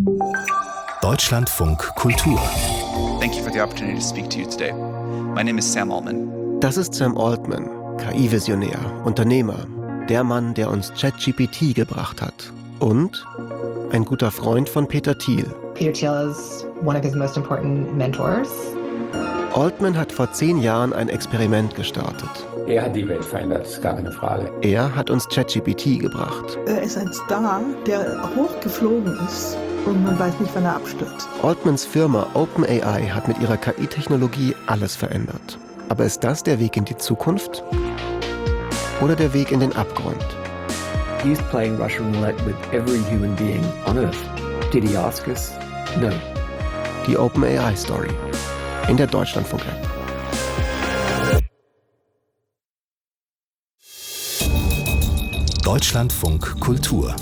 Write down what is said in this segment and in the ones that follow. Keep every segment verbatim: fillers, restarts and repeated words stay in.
Deutschlandfunk Kultur. Thank you for the opportunity to speak to you today. My name is Sam Altman. Das ist Sam Altman, K I-Visionär, Unternehmer, der Mann, der uns ChatGPT gebracht hat. Und ein guter Freund von Peter Thiel. Peter Thiel is one of his most important mentors. Altman hat vor zehn Jahren ein Experiment gestartet. Er hat die Welt verändert, ist gar keine Frage. Er hat uns ChatGPT gebracht. Er ist ein Star, der hochgeflogen ist und man weiß nicht, wann er abstürzt. Altmans Firma OpenAI hat mit ihrer K I-Technologie alles verändert. Aber ist das der Weg in die Zukunft? Oder der Weg in den Abgrund? He's playing Russian roulette with every human being on Earth. Did he ask us? No. Die OpenAI-Story in der Deutschlandfunk-App. Deutschlandfunk Kultur.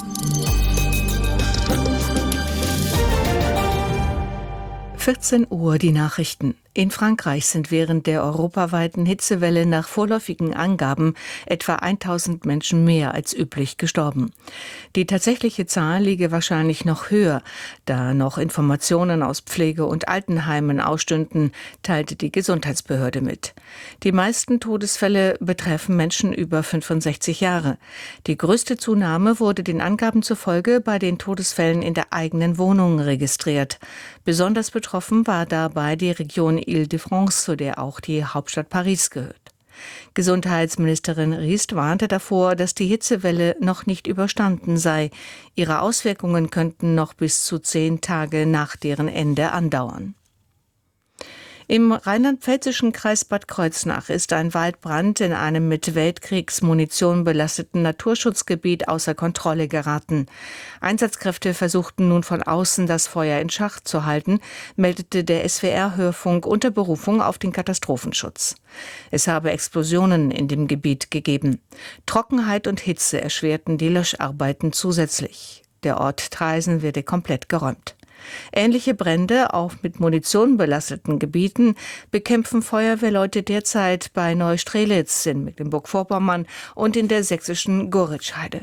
vierzehn Uhr die Nachrichten. In Frankreich sind während der europaweiten Hitzewelle nach vorläufigen Angaben etwa tausend Menschen mehr als üblich gestorben. Die tatsächliche Zahl liege wahrscheinlich noch höher, da noch Informationen aus Pflege- und Altenheimen ausstünden, teilte die Gesundheitsbehörde mit. Die meisten Todesfälle betreffen Menschen über fünfundsechzig Jahre. Die größte Zunahme wurde den Angaben zufolge bei den Todesfällen in der eigenen Wohnung registriert. Besonders betroffen war dabei die Region Île-de-France, zu der auch die Hauptstadt Paris gehört. Gesundheitsministerin Riest warnte davor, dass die Hitzewelle noch nicht überstanden sei. Ihre Auswirkungen könnten noch bis zu zehn Tage nach deren Ende andauern. Im rheinland-pfälzischen Kreis Bad Kreuznach ist ein Waldbrand in einem mit Weltkriegsmunition belasteten Naturschutzgebiet außer Kontrolle geraten. Einsatzkräfte versuchten nun von außen das Feuer in Schach zu halten, meldete der S W R-Hörfunk unter Berufung auf den Katastrophenschutz. Es habe Explosionen in dem Gebiet gegeben. Trockenheit und Hitze erschwerten die Löscharbeiten zusätzlich. Der Ort Traisen werde komplett geräumt. Ähnliche Brände, auch mit Munition belasteten Gebieten, bekämpfen Feuerwehrleute derzeit bei Neustrelitz in Mecklenburg-Vorpommern und in der sächsischen Goritschheide.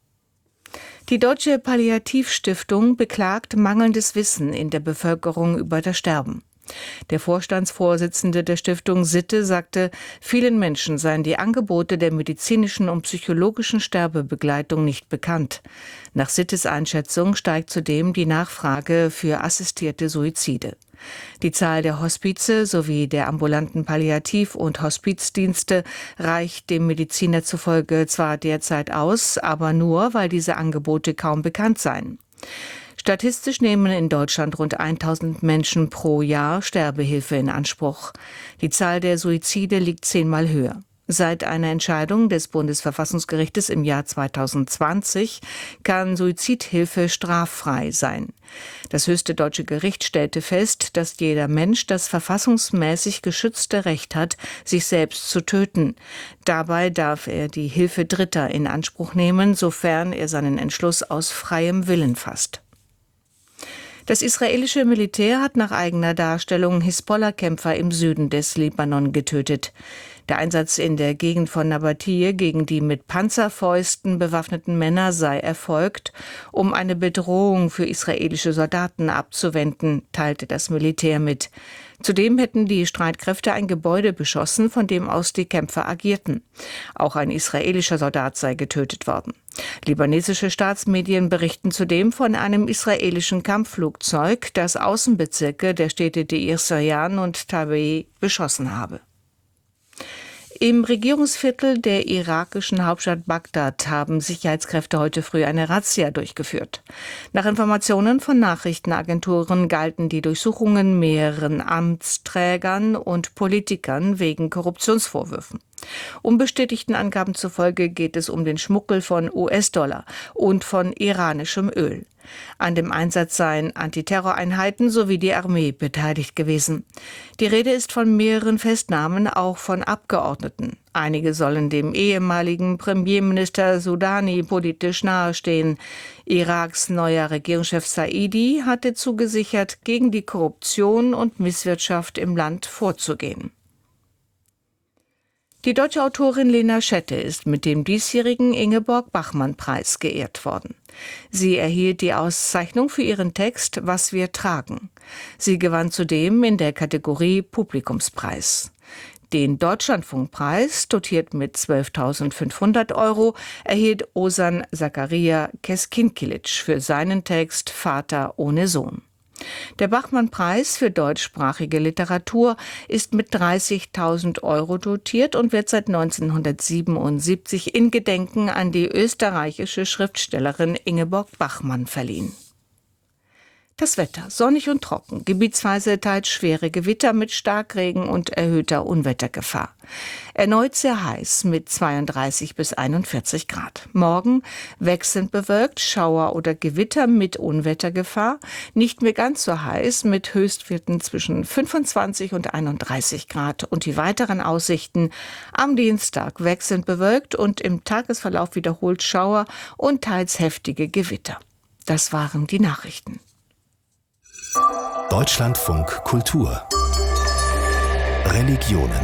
Die Deutsche Palliativstiftung beklagt mangelndes Wissen in der Bevölkerung über das Sterben. Der Vorstandsvorsitzende der Stiftung Sitte sagte, vielen Menschen seien die Angebote der medizinischen und psychologischen Sterbebegleitung nicht bekannt. Nach Sittes Einschätzung steigt zudem die Nachfrage für assistierte Suizide. Die Zahl der Hospize sowie der ambulanten Palliativ- und Hospizdienste reicht dem Mediziner zufolge zwar derzeit aus, aber nur, weil diese Angebote kaum bekannt seien. Statistisch nehmen in Deutschland rund tausend Menschen pro Jahr Sterbehilfe in Anspruch. Die Zahl der Suizide liegt zehnmal höher. Seit einer Entscheidung des Bundesverfassungsgerichtes im Jahr zweitausendzwanzig kann Suizidhilfe straffrei sein. Das höchste deutsche Gericht stellte fest, dass jeder Mensch das verfassungsmäßig geschützte Recht hat, sich selbst zu töten. Dabei darf er die Hilfe Dritter in Anspruch nehmen, sofern er seinen Entschluss aus freiem Willen fasst. Das israelische Militär hat nach eigener Darstellung Hisbollah-Kämpfer im Süden des Libanon getötet. Der Einsatz in der Gegend von Nabatiyeh gegen die mit Panzerfäusten bewaffneten Männer sei erfolgt, um eine Bedrohung für israelische Soldaten abzuwenden, teilte das Militär mit. Zudem hätten die Streitkräfte ein Gebäude beschossen, von dem aus die Kämpfer agierten. Auch ein israelischer Soldat sei getötet worden. Libanesische Staatsmedien berichten zudem von einem israelischen Kampfflugzeug, das Außenbezirke der Städte Deir Sorjan und Tabei beschossen habe. Im Regierungsviertel der irakischen Hauptstadt Bagdad haben Sicherheitskräfte heute früh eine Razzia durchgeführt. Nach Informationen von Nachrichtenagenturen galten die Durchsuchungen mehreren Amtsträgern und Politikern wegen Korruptionsvorwürfen. Unbestätigten Angaben zufolge geht es um den Schmuggel von U S-Dollar und von iranischem Öl. An dem Einsatz seien Antiterroreinheiten sowie die Armee beteiligt gewesen. Die Rede ist von mehreren Festnahmen, auch von Abgeordneten. Einige sollen dem ehemaligen Premierminister Soudani politisch nahestehen. Iraks neuer Regierungschef Saidi hatte zugesichert, gegen die Korruption und Misswirtschaft im Land vorzugehen. Die deutsche Autorin Lena Schette ist mit dem diesjährigen Ingeborg-Bachmann-Preis geehrt worden. Sie erhielt die Auszeichnung für ihren Text »Was wir tragen«. Sie gewann zudem in der Kategorie Publikumspreis. Den Deutschlandfunkpreis, dotiert mit zwölftausendfünfhundert Euro, erhielt Ozan Zakaria Keskinkilic für seinen Text »Vater ohne Sohn«. Der Bachmann-Preis für deutschsprachige Literatur ist mit dreißigtausend Euro dotiert und wird seit neunzehnhundertsiebenundsiebzig in Gedenken an die österreichische Schriftstellerin Ingeborg Bachmann verliehen. Das Wetter: sonnig und trocken, gebietsweise teils schwere Gewitter mit Starkregen und erhöhter Unwettergefahr. Erneut sehr heiß mit zweiunddreißig bis einundvierzig Grad. Morgen wechselnd bewölkt, Schauer oder Gewitter mit Unwettergefahr. Nicht mehr ganz so heiß mit Höchstwerten zwischen fünfundzwanzig und einunddreißig Grad. Und die weiteren Aussichten: am Dienstag wechselnd bewölkt und im Tagesverlauf wiederholt Schauer und teils heftige Gewitter. Das waren die Nachrichten. Deutschlandfunk Kultur. Religionen.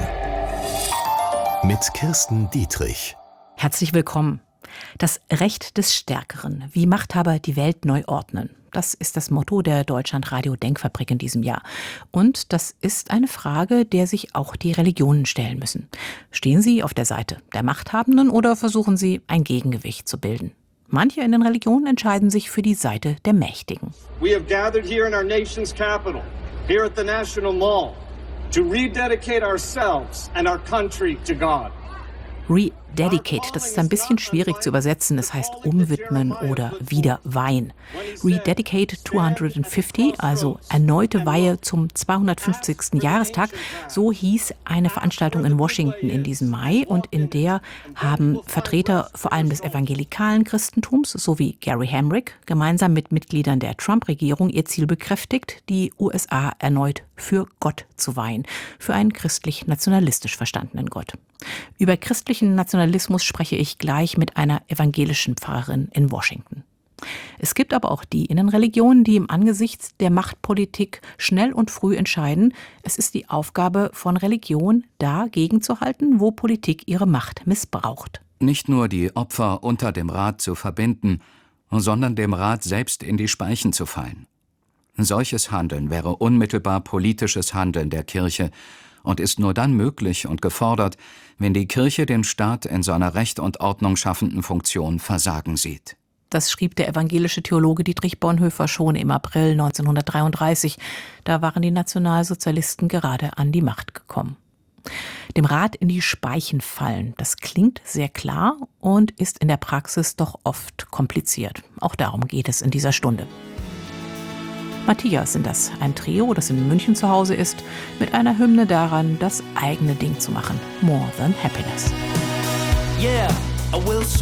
Mit Kirsten Dietrich. Herzlich willkommen. Das Recht des Stärkeren, wie Machthaber die Welt neu ordnen. Das ist das Motto der Deutschlandradio Denkfabrik in diesem Jahr. Und das ist eine Frage, der sich auch die Religionen stellen müssen. Stehen sie auf der Seite der Machthabenden oder versuchen sie, ein Gegengewicht zu bilden? Manche in den Religionen entscheiden sich für die Seite der Mächtigen. We have gathered here in our nation's capital, here at the National Mall, to rededicate ourselves and our country to God. Rededicate, das ist ein bisschen schwierig zu übersetzen. Das heißt umwidmen oder wieder weihen. Rededicate zweihundertfünfzig, also erneute Weihe zum zweihundertfünfzigsten Jahrestag. So hieß eine Veranstaltung in Washington in diesem Mai. Und in der haben Vertreter vor allem des evangelikalen Christentums sowie Gary Hamrick gemeinsam mit Mitgliedern der Trump-Regierung ihr Ziel bekräftigt, die U S A erneut für Gott zu weihen. Für einen christlich-nationalistisch verstandenen Gott. Über christlichen Nationalismus spreche ich gleich mit einer evangelischen Pfarrerin in Washington. Es gibt aber auch die in den Religionen, die im Angesicht der Machtpolitik schnell und früh entscheiden, es ist die Aufgabe von Religion, dagegen zu halten, wo Politik ihre Macht missbraucht. Nicht nur die Opfer unter dem Rat zu verbinden, sondern dem Rat selbst in die Speichen zu fallen. Solches Handeln wäre unmittelbar politisches Handeln der Kirche und ist nur dann möglich und gefordert, wenn die Kirche den Staat in seiner Recht und Ordnung schaffenden Funktion versagen sieht. Das schrieb der evangelische Theologe Dietrich Bonhoeffer schon im April neunzehnhundertdreiunddreißig. Da waren die Nationalsozialisten gerade an die Macht gekommen. Dem Rat in die Speichen fallen, das klingt sehr klar und ist in der Praxis doch oft kompliziert. Auch darum geht es in dieser Stunde. Matthias sind das, ein Trio, das in München zu Hause ist, mit einer Hymne daran, das eigene Ding zu machen. More Than Happiness. Yeah, I will surrender.